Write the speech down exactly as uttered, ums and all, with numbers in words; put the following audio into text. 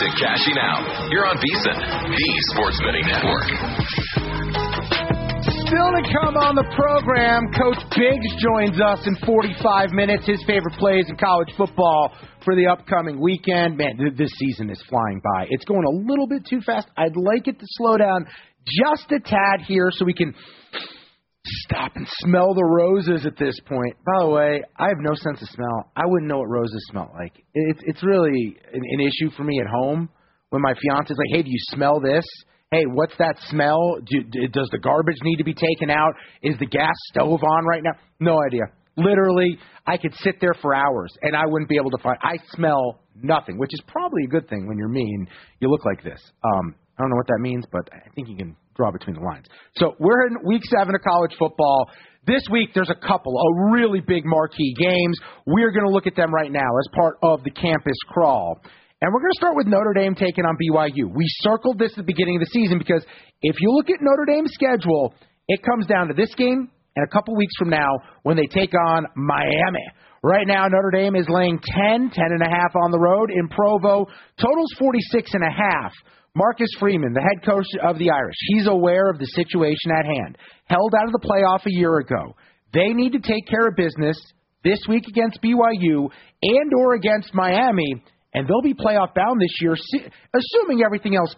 to Cashing Out. You're on VSiN, the Sports Betting Network. Still to come on the program, Coach Biggs joins us in forty-five minutes. His favorite plays in college football for the upcoming weekend. Man, this season is flying by. It's going a little bit too fast. I'd like it to slow down just a tad here so we can stop and smell the roses at this point. By the way, I have no sense of smell. I wouldn't know what roses smell like. It's it's really an, an issue for me at home when my fiance's like, hey, do you smell this? Hey, what's that smell? Do, does the garbage need to be taken out? Is the gas stove on right now? No idea. Literally, I could sit there for hours, and I wouldn't be able to find. I smell nothing, which is probably a good thing when you're me and you look like this. Um, I don't know what that means, but I think you can draw between the lines. So we're in week seven of college football. This week, there's a couple of really big marquee games. We're going to look at them right now as part of the campus crawl. And we're going to start with Notre Dame taking on B Y U. We circled this at the beginning of the season because if you look at Notre Dame's schedule, it comes down to this game and a couple weeks from now when they take on Miami. Right now, Notre Dame is laying ten, ten and a half on the road in Provo. Total's forty-six and a half. Marcus Freeman, the head coach of the Irish, he's aware of the situation at hand. Held out of the playoff a year ago. They need to take care of business this week against B Y U and or against Miami, and they'll be playoff bound this year, assuming everything else